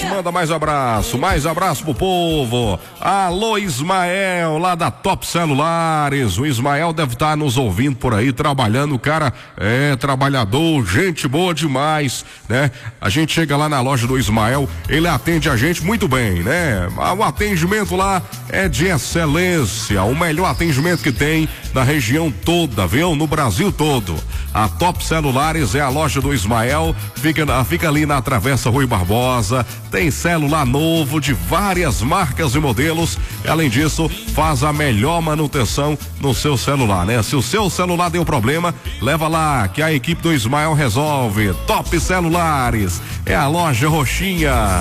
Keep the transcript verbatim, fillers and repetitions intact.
gente manda mais abraço, mais abraço pro povo. Alô, Ismael, lá da Top Celulares. O Ismael deve estar nos ouvindo por aí, trabalhando. O cara é trabalhador, gente boa demais, né? A gente chega lá na loja do Ismael, ele atende a gente muito bem, né? O atendimento lá é de excelência, o melhor atendimento que tem na região toda, viu? No Brasil todo. A Top Celulares é a loja do Ismael, fica, fica ali na Travessa Rui Barbosa, tem celular novo de várias marcas e modelos, e além disso, faz a melhor manutenção no seu celular, né? Se o seu celular deu problema, leva lá que a equipe do Ismael resolve. Top Celulares, é a loja roxinha.